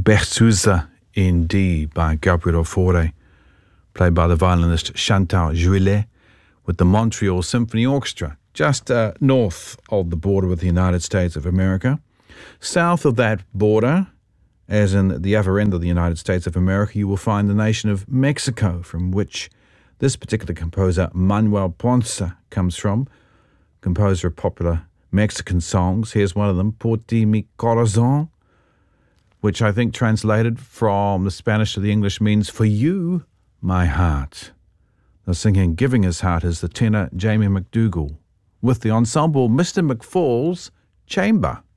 Berceuse in D by Gabriel Fauré, played by the violinist Chantal Juillet with the Montreal Symphony Orchestra, just north of the border with the United States of America. South of that border, as in the other end of the United States of America, you will find the nation of Mexico, from which this particular composer, Manuel Ponce, comes from, composer of popular Mexican songs. Here's one of them, Por ti mi corazón, which I think translated from the Spanish to the English means, for you, my heart. The singing Giving His Heart is the tenor Jamie McDougall, with the ensemble Mr. McFall's Chamber.